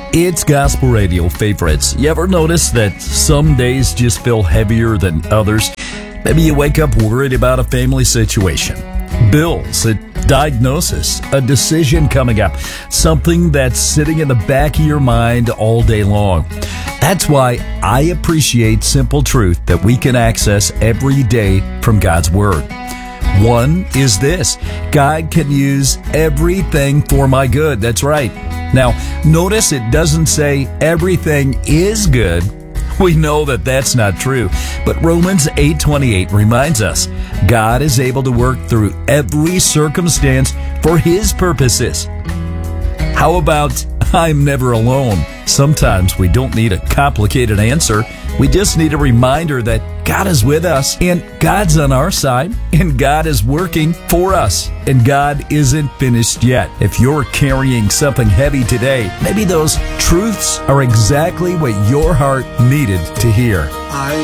It's Gospel Radio favorites. You ever notice that some days just feel heavier than others? Maybe you wake up worried about a family situation, bills, a diagnosis, a decision coming up, something that's sitting in the back of your mind all day long. That's why I appreciate simple truth that we can access every day from God's Word. One is this: God can use everything for my good. That's right. Now, notice it doesn't say everything is good. We know that that's not true. But Romans 8:28 reminds us God is able to work through every circumstance for His purposes. How about I'm never alone? Sometimes we don't need a complicated answer. We just need a reminder that God is with us, and God's on our side, and God is working for us, and God isn't finished yet. If you're carrying something heavy today, maybe those truths are exactly what your heart needed to hear.